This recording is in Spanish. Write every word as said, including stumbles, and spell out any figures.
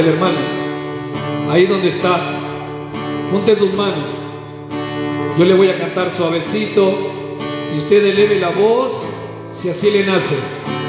El hermano, ahí donde está, junte sus manos. Yo le voy a cantar suavecito y usted eleve la voz si así le nace.